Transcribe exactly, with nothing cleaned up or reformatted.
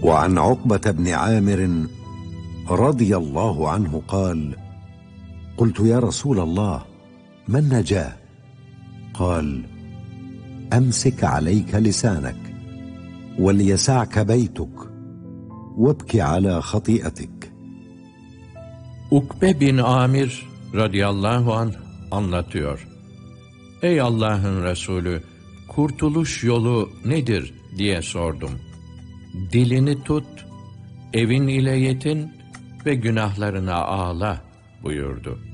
وعن عقبة بن عامر رضي الله عنه قال: قلت يا رسول الله ما النجاة؟ قال: أمسك عليك لسانك وليسعك بيتك وابك على خطيئتك. Ukbe bin Amir radıyallahu anh anlatıyor. Ey Allah'ın Resulü, kurtuluş yolu nedir diye sordum. Dilini tut, evin ile yetin ve günahlarına ağla buyurdu.